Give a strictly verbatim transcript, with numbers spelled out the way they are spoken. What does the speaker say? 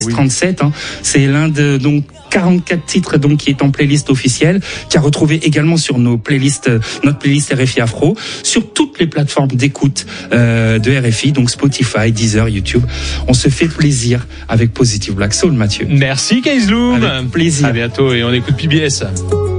trente-sept, hein. C'est l'un de donc quarante-quatre titres donc qui est en playlist officielle, qui a retrouvé également sur nos playlists, notre playlist R F I Afro, sur toutes les plateformes d'écoute euh, de R F I, donc Spotify, Deezer, YouTube. On se fait plaisir avec Positive Black Soul, Mathieu. Merci Kaizloum. Avec plaisir. À bientôt et on écoute P B S.